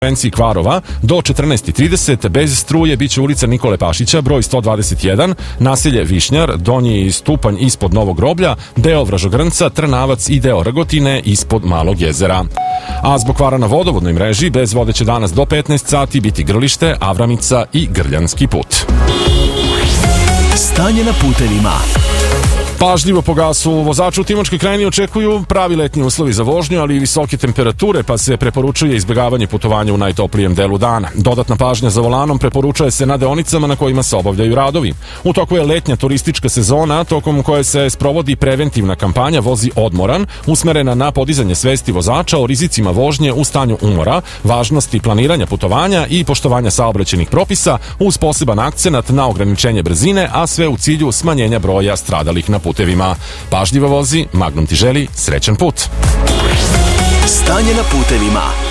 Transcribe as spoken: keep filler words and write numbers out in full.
Prevenciji Kvarova do četrnaest i trideset bez struje biće ulica Nikole Pašića, broj sto dvadeset jedan, naselje Višnjar, donji stupanj ispod Novog groblja, deo Vražogrnca, Trnavac i deo Rgotine ispod Malog jezera. A zbog kvara na vodovodnoj mreži, bez vode će danas do petnaest sati biti Grlište, Avramica i Grljanski put. Stanje na putevima. Pažljivo po gasu vozaču u Timočkoj krajini očekuju pravi letnji uslovi za vožnju, ali i visoke temperature, pa se preporučuje izbjegavanje putovanja u najtoplijem delu dana. Dodatna pažnja za volanom preporučuje se na deonicama na kojima se obavljaju radovi. U toku je letnja turistička sezona, tokom koje se sprovodi preventivna kampanja Vozi odmoran, usmerena na podizanje svesti vozača o rizicima vožnje u stanju umora, važnosti planiranja putovanja i poštovanja saobraćajnih propisa, uz poseban akcenat na ograničenje brzine, a sve u cilju smanjenja broja stradalih na putevima. Pažljivo vozi, Magnum ti želi srećan put. Stanje na putevima.